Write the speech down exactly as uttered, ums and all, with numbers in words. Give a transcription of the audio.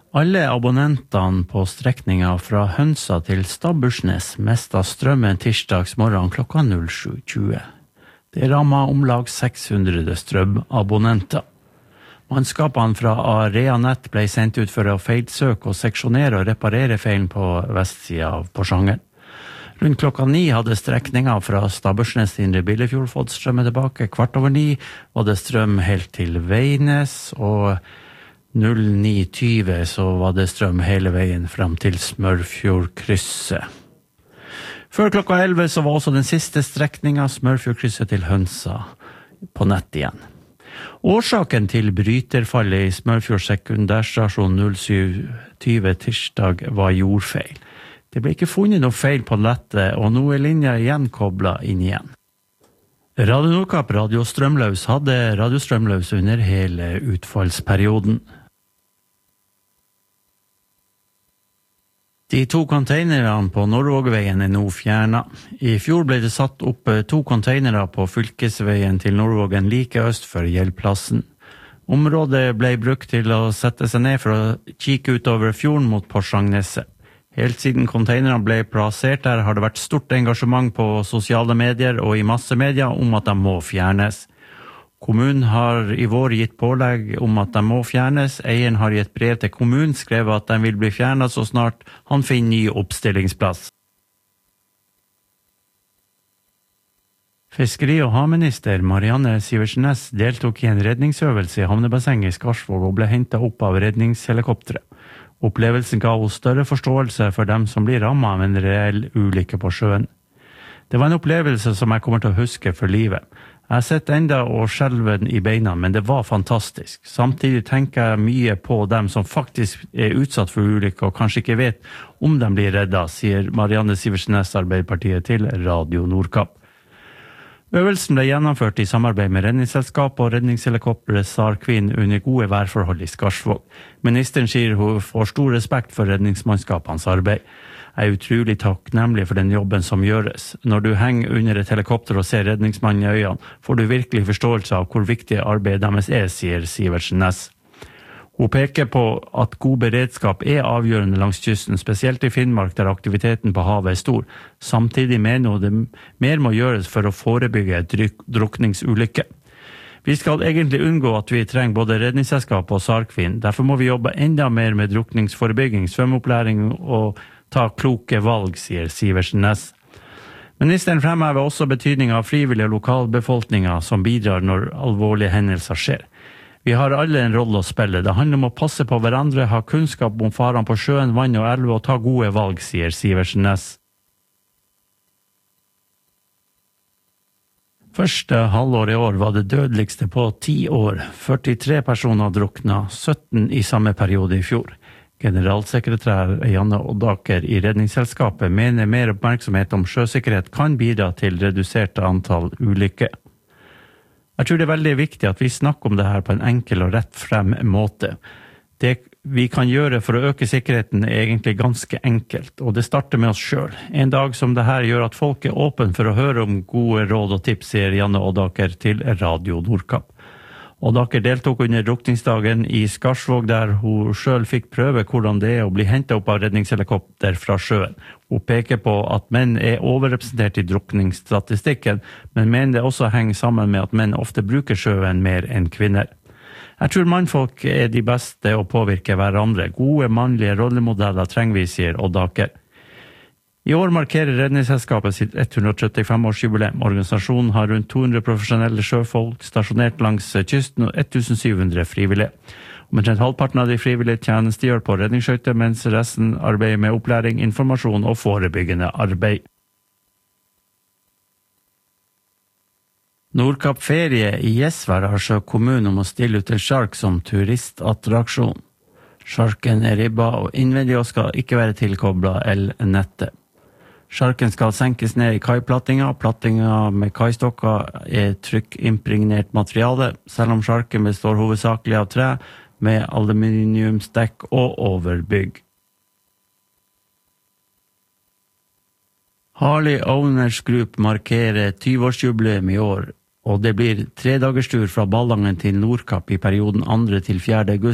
Alle abonnentene på strekningen fra Hønsa til Stabbursnes mistet strømmen tirsdags morgen klokka sju tjue. Det rammet om lag seks hundre strømabonnenter. Mannskapene fra Areanet ble sendt ut for å feilsøke og seksjonere og reparere feilen på vestsida av Porsanger. Rundt klokka ni hadde strekningen fra Stabbursnes til Indre Billefjord fått strømmen tilbake. Kvart over ni var det strøm helt til Veines, og null ni tjue så var det strøm hele veien frem til Smørfjordkrysset. Før klokka elleve så var også den siste strekningen Smørfjordkrysset til Hønsa på nett igjen. Årsaken til bryterfallet i Smørfjord sekundærstasjon null syv tjue tirsdag var jordfeil. Det ble ikke funnet noe feil på nettet, og nå er linja igjen koblet inn igjen. Radio Nordkapp Radio Strømløs hadde Radio Strømløs under hele utfallsperioden. De to konteinerne på Nordvågveien er nå fjernet. I fjor ble det satt opp to konteinere på fylkesveien til Nordvågen like øst for Gjeldplassen. Området ble brukt til å sette seg ned for å kikke utover fjorden mot Porsangneset. Helt siden konteinerne ble plassert der har det vært stort engasjement på sosiale medier og i massemedia om at de må fjernes. Kommunen har i vår gitt pålegg om at de må fjernes. Eieren har gitt brev til kommunen, skrevet at de vil bli fjernet så snart han finner ny oppstillingsplass. Fiskeri- og havminister Marianne Sivertsen Næss deltok i en redningsøvelse i havnebassenget i Skarsvåg og ble hentet opp av redningshelikopteret. Opplevelsen ga oss større forståelse for dem som blir rammet av en reell ulykke på sjøen. Det var en opplevelse som jeg kommer til å huske for livet. Jeg har sett enda og skjelven i beina, men det var fantastisk. Samtidig tenker jeg mye på dem som faktisk er utsatt for ulykke og kanskje ikke vet om de blir reddet, sier Marianne Sivertsen Næss Arbeiderpartiet til Radio Nordkapp. Øvelsen ble gjennomført i samarbeid med redningsselskap og redningshelikopteret SAR Queen under gode værforhold i Skarsvåg. Ministeren sier hun får stor respekt for redningsmannskapenes arbeid. Jeg er utrolig takknemlig for den jobben som gjøres. Når du henger under et helikopter og ser redningsmannen i øynene, får du virkelig forståelse av hvor viktig arbeidet deres er, sier Sivertsen Næss. Hun peker på at god beredskap er avgjørende langs kysten, spesielt i Finnmark der aktiviteten på havet er stor. Samtidig mener hun det mer må gjøres for å forebygge et drukningsulykke. Vi skal egentlig unngå at vi trenger både redningsselskap og SAR Queen. Derfor må vi jobbe enda mer med drukningsforebygging, svømmeopplæring og ta kloke valg, sier Sivertsen Næss. Ministeren fremhever også betydningen av frivillige lokalbefolkninger som bidrar når alvorlige hendelser skjer. Vi har alle en rolle å spille. Det handler om å passe på hverandre, ha kunnskap om farene på sjøen, vann og elv og ta gode valg, sier Sivertsen Næss. Første halvår i år var det dødeligste på ti år. førtitre personer drukna, sytten i samme periode i fjor. Generalsekretær Janne Oddaker i Redningsselskapet mener mer oppmerksomhet om sjøsikkerhet kan bidra til redusert antall ulykker. Jeg tror det er veldig viktig at vi snakker om det her på en enkel og rett frem måte. Det vi kan gjøre for å øke sikkerheten er egentlig ganske enkelt, og det starter med oss selv. En dag som det her gjør at folk er åpne for å høre om gode råd og tips, sier Janne Oddaker til Radio Nordkapp. Oddaker deltok under drukningsdagen i Skarsvåg, der hun selv fikk prøve hvordan det er å bli hentet opp av redningshelikopter fra sjøen. Hun peker på at menn er overrepresentert i drukningsstatistikken, men mener det også henger sammen med at menn ofte bruker sjøen mer enn kvinner. Jeg tror mannfolk er de beste å påvirke hverandre. Gode mannlige rollemodeller trenger vi, sier Oddaker. I år markerer Redningsselskapet sitt hundre og trettifem-årsjubileum. Organisasjonen har rundt to hundre profesjonelle sjøfolk stasjonert langs kysten og sytten hundre frivillige. Omtrent halvparten av de frivillige tjenestegjør på redningsskøyter, mens resten arbeider med opplæring, informasjon og forebyggende arbeid. Nordkapp Ferie i Gjesvær har søkt kommunen om å stille ut en sjark som turistattraksjon. Sjarken er ribba og innvendig og skal ikke være tilkoblet el-nettet. Sjarken skal senkes ned i kaiplattinga. Plattinga med kaistokker er trykkimpregnert materiale, selv om sjarken består hovedsakelig av tre med aluminiumsdekk og overbygg. Harley Owners Group markerer tyve-årsjubileum i år, og det blir tre dagerstur fra Ballangen til Nordkapp i perioden andre til fjerde august.